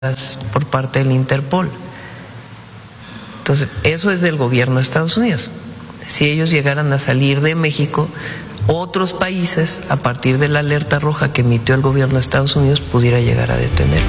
por parte del Interpol. Entonces, eso es del gobierno de Estados Unidos. Si ellos llegaran a salir de México, otros países, a partir de la alerta roja que emitió el gobierno de Estados Unidos, pudiera llegar a detenerlos.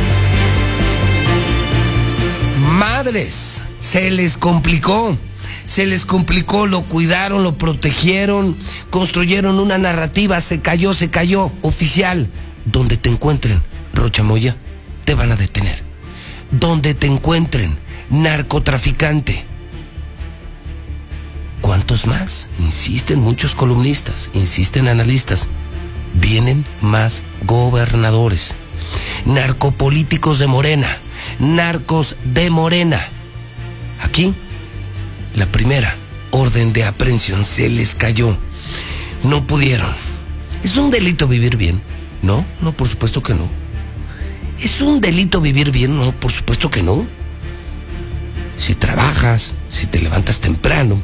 Madres, se les complicó, lo cuidaron, lo protegieron, construyeron una narrativa, se cayó, oficial. Donde te encuentren, Rocha Moya, te van a detener. Donde te encuentren, narcotraficante. ¿Cuántos más? Insisten muchos columnistas, insisten analistas. Vienen más gobernadores, narcopolíticos de Morena, narcos de Morena. Aquí, la primera orden de aprehensión se les cayó. No pudieron. ¿Es un delito vivir bien? No, por supuesto que no. ¿Es un delito vivir bien? No, por supuesto que no. Si trabajas, si te levantas temprano,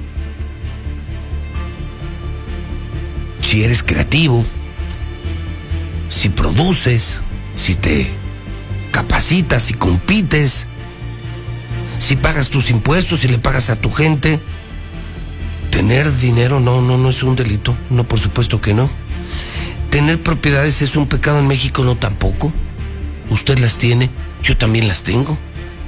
si eres creativo, si produces, si te capacitas, si compites, si pagas tus impuestos, si le pagas a tu gente, tener dinero no es un delito. No, por supuesto que no. Tener propiedades es un pecado en México, no tampoco. Usted las tiene, yo también las tengo.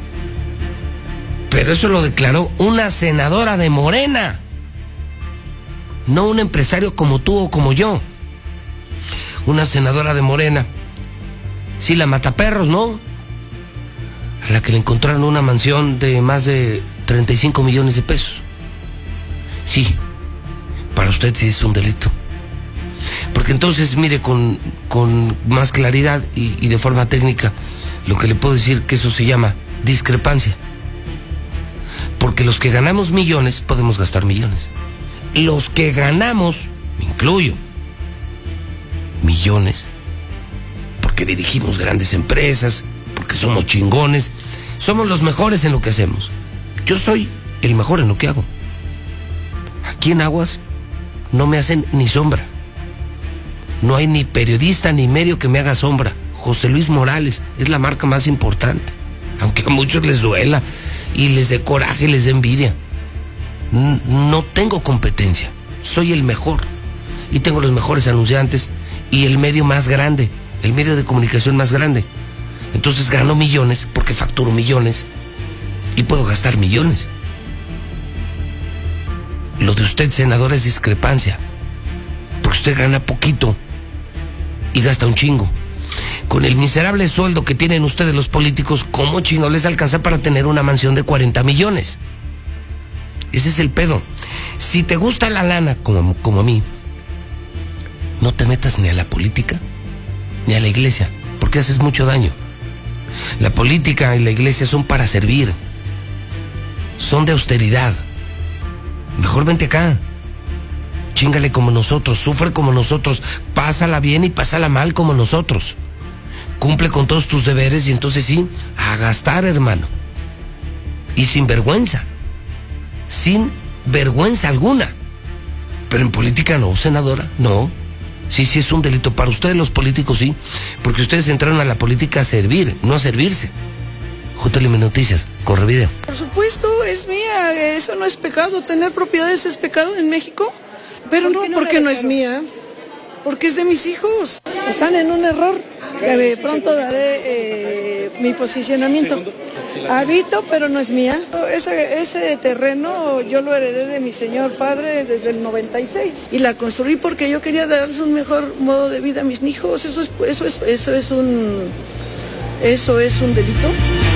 Pero eso lo declaró una senadora de Morena, no un empresario como tú o como yo. Una senadora de Morena. Sí, la mataperros, ¿no? A la que le encontraron una mansión de más de 35 millones de pesos. Sí, para usted sí es un delito. Porque entonces, mire, con más claridad y de forma técnica, lo que le puedo decir que eso se llama discrepancia. Porque los que ganamos millones podemos gastar millones. Los que ganamos, me incluyo, millones, porque dirigimos grandes empresas, porque somos chingones, somos los mejores en lo que hacemos. Yo soy el mejor en lo que hago. Aquí en Aguas no me hacen ni sombra. No hay ni periodista ni medio que me haga sombra. José Luis Morales es la marca más importante, aunque a muchos les duela y les dé coraje y les dé envidia. No tengo competencia, soy el mejor y tengo los mejores anunciantes y el medio más grande, el medio de comunicación más grande. Entonces gano millones porque facturo millones y puedo gastar millones. Lo de usted, senador, es discrepancia, porque usted gana poquito y gasta un chingo. Con el miserable sueldo que tienen ustedes los políticos, ¿cómo chingo les alcanza para tener una mansión de 40 millones? Ese es el pedo. Si te gusta la lana, como a mí, no te metas ni a la política ni a la iglesia, porque haces mucho daño. La política y la iglesia son para servir, son de austeridad. Mejor vente acá, chíngale como nosotros, sufre como nosotros, pásala bien y pásala mal como nosotros. Cumple con todos tus deberes y entonces sí, a gastar, hermano. Y sin vergüenza alguna. Pero en política no, senadora, no. Sí es un delito. Para ustedes los políticos sí, porque ustedes entraron a la política a servir, no a servirse. JLM Noticias, corre video. Por supuesto, es mía, eso no es pecado, tener propiedades es pecado en México. Pero no, porque no es mía, porque es de mis hijos. Están en un error, que pronto daré mi posicionamiento. Habito, pero no es mía. Ese terreno yo lo heredé de mi señor padre desde el 96 y la construí porque yo quería darles un mejor modo de vida a mis hijos. Eso es un delito.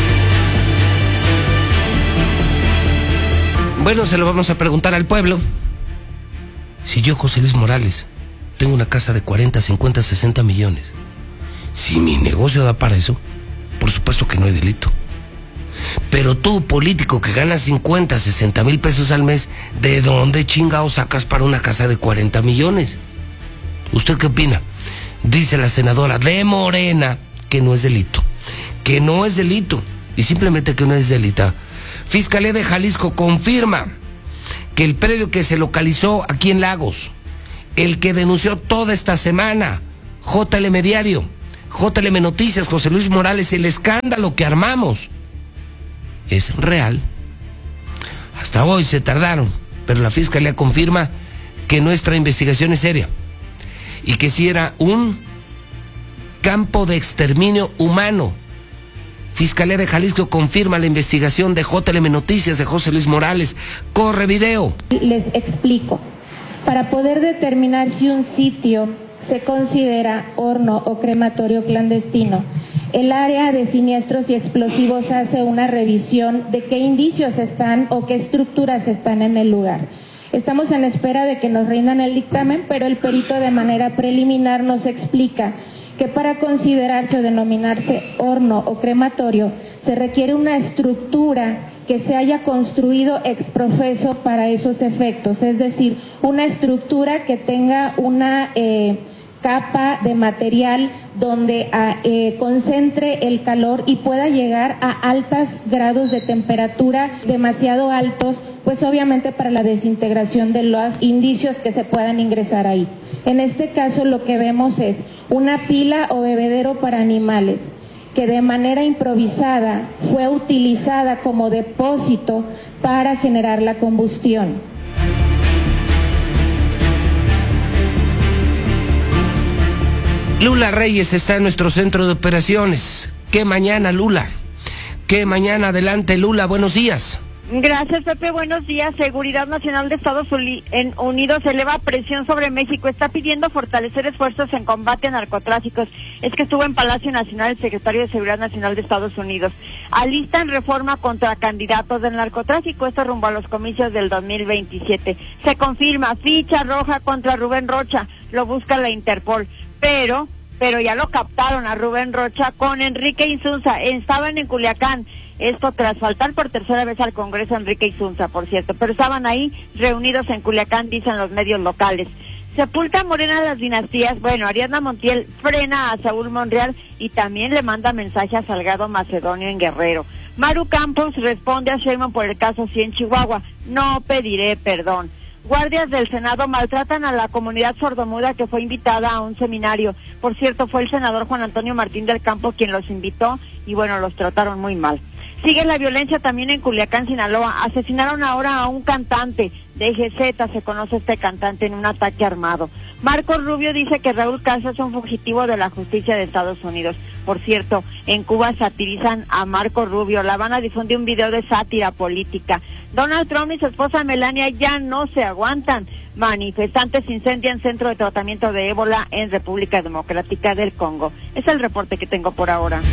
Bueno, se lo vamos a preguntar al pueblo. Si yo, José Luis Morales, tengo una casa de 40, 50, 60 millones, si mi negocio da para eso, por supuesto que no hay delito. Pero tú, político que ganas 50, 60 mil pesos al mes, ¿de dónde chingados sacas para una casa de 40 millones? ¿Usted qué opina? Dice la senadora de Morena que no es delito. Que no es delito. Y simplemente que no es delito. Fiscalía de Jalisco confirma que el predio que se localizó aquí en Lagos, el que denunció toda esta semana JLM Diario, JLM Noticias, José Luis Morales, el escándalo que armamos es real. Hasta hoy se tardaron, pero la Fiscalía confirma que nuestra investigación es seria y que si era un campo de exterminio humano. Fiscalía de Jalisco confirma la investigación de JLM Noticias de José Luis Morales. Corre video. Les explico. Para poder determinar si un sitio se considera horno o crematorio clandestino, el área de siniestros y explosivos hace una revisión de qué indicios están o qué estructuras están en el lugar. Estamos en espera de que nos rindan el dictamen, pero el perito de manera preliminar nos explica que para considerarse o denominarse horno o crematorio se requiere una estructura que se haya construido ex profeso para esos efectos, es decir, una estructura que tenga una capa de material donde concentre el calor y pueda llegar a altos grados de temperatura demasiado altos, pues obviamente para la desintegración de los indicios que se puedan ingresar ahí. En este caso lo que vemos es una pila o bebedero para animales que de manera improvisada fue utilizada como depósito para generar la combustión. Lula Reyes está en nuestro centro de operaciones. ¿Qué mañana, Lula? ¿Qué mañana? Adelante, Lula, buenos días. Gracias, Pepe, buenos días. Seguridad Nacional de Estados Unidos eleva presión sobre México, está pidiendo fortalecer esfuerzos en combate a narcotráficos. Es que estuvo en Palacio Nacional el secretario de Seguridad Nacional de Estados Unidos. Alistan reforma contra candidatos del narcotráfico, esto rumbo a los comicios del 2027. Se confirma ficha roja contra Rubén Rocha, lo busca la Interpol, pero ya lo captaron a Rubén Rocha con Enrique Insunza, estaban en Culiacán. Esto tras faltar por tercera vez al Congreso Enrique Insunza, por cierto, pero estaban ahí reunidos en Culiacán, dicen los medios locales. Sepulta Morena las dinastías. Bueno, Ariadna Montiel frena a Saúl Monreal y también le manda mensaje a Salgado Macedonio en Guerrero. Maru Campos responde a Sheinbaum por el caso sí en Chihuahua. No pediré perdón. Guardias del Senado maltratan a la comunidad sordomuda que fue invitada a un seminario. Por cierto, fue el senador Juan Antonio Martín del Campo quien los invitó y bueno, los trataron muy mal. Sigue la violencia también en Culiacán, Sinaloa. Asesinaron ahora a un cantante de EGZ, se conoce este cantante, en un ataque armado. Marco Rubio dice que Raúl Castro es un fugitivo de la justicia de Estados Unidos. Por cierto, en Cuba satirizan a Marco Rubio. La Habana difunde un video de sátira política. Donald Trump y su esposa Melania ya no se aguantan. Manifestantes incendian centro de tratamiento de ébola en República Democrática del Congo. Es el reporte que tengo por ahora.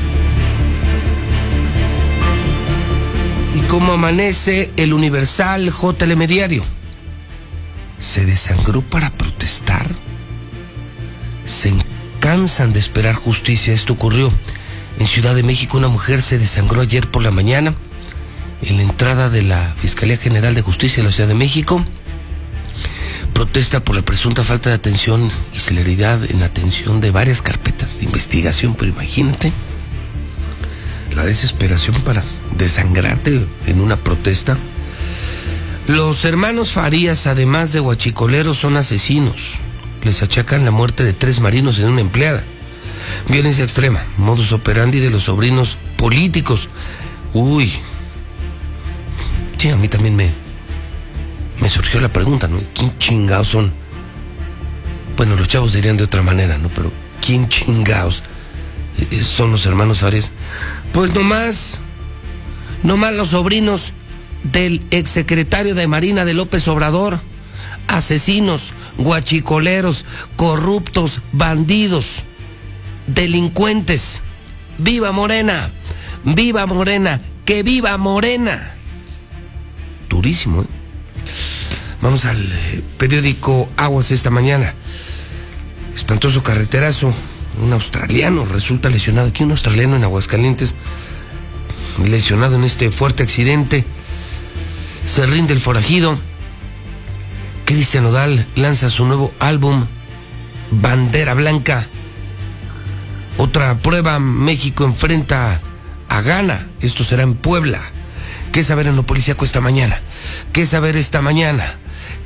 ¿Y cómo amanece el Universal JLM Diario? ¿Se desangró para protestar? Se cansan de esperar justicia. Esto ocurrió en Ciudad de México. Una mujer se desangró ayer por la mañana en la entrada de la Fiscalía General de Justicia de la Ciudad de México. Protesta por la presunta falta de atención y celeridad en la atención de varias carpetas de investigación, pero imagínate la desesperación para desangrarte en una protesta. Los hermanos Farías, además de huachicoleros, son asesinos. Les achacan la muerte de 3 marinos en una empleada. Violencia extrema, modus operandi de los sobrinos políticos. Uy, sí, a mí también me surgió la pregunta, ¿no? ¿Quién chingados son? Bueno, los chavos dirían de otra manera, ¿no? Pero ¿quién chingados son los hermanos Farías? Pues nomás los sobrinos del exsecretario de Marina de López Obrador. Asesinos, guachicoleros, corruptos, bandidos, delincuentes. ¡Viva Morena! ¡Viva Morena! ¡Que viva Morena! Durísimo, ¿eh? Vamos al periódico Aguas esta mañana. Espantoso carreterazo. Un australiano resulta lesionado. Aquí un australiano en Aguascalientes, lesionado en este fuerte accidente. Se rinde el forajido. Cristian Nodal lanza su nuevo álbum Bandera Blanca. Otra prueba, México enfrenta a Ghana. Esto será en Puebla. ¿Qué saber en lo policíaco esta mañana? ¿Qué saber esta mañana?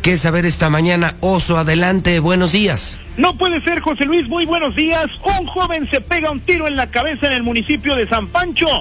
¿Qué saber esta mañana? Oso, adelante, buenos días. No puede ser, José Luis, muy buenos días. Un joven se pega un tiro en la cabeza en el municipio de San Pancho.